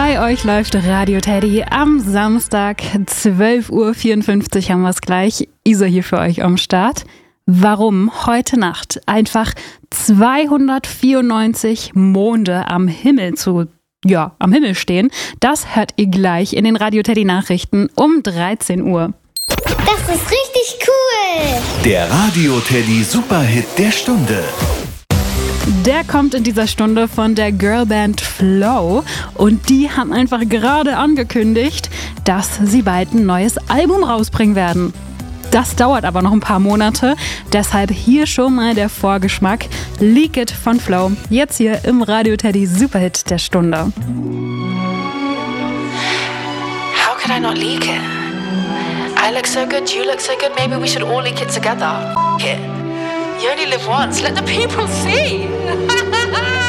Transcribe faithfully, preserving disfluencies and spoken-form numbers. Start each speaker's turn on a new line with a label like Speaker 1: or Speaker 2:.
Speaker 1: Bei euch läuft Radio Teddy am Samstag, zwölf Uhr vierundfünfzig haben wir es gleich. Isa hier für euch am Start. Warum heute Nacht einfach zweihundertvierundneunzig Monde am Himmel zu, ja, am Himmel stehen, das hört ihr gleich in den Radio Teddy Nachrichten um dreizehn Uhr.
Speaker 2: Das ist richtig cool!
Speaker 3: Der Radio Teddy Superhit der Stunde.
Speaker 1: Der kommt in dieser Stunde von der Girlband Flow und die haben einfach gerade angekündigt, dass sie bald ein neues Album rausbringen werden. Das dauert aber noch ein paar Monate, deshalb hier schon mal der Vorgeschmack. Leak It von Flow, jetzt hier im Radio Teddy Superhit der Stunde.
Speaker 4: How could I not leak it? I look so good, you look so good, maybe we should all leak it together. F- it. You only live once, let the people see.